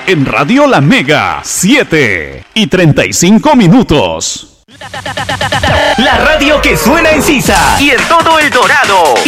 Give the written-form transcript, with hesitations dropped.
en Radio La Mega, 7:35. La radio que suena en Sisa y en todo El Dorado.